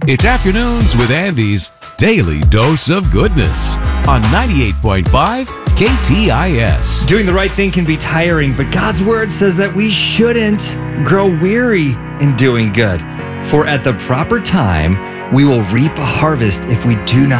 It's Afternoons with Andy's Daily Dose of Goodness on 98.5 KTIS. Doing the right thing can be tiring, but God's word says that we shouldn't grow weary in doing good. For at the proper time, we will reap a harvest if we do not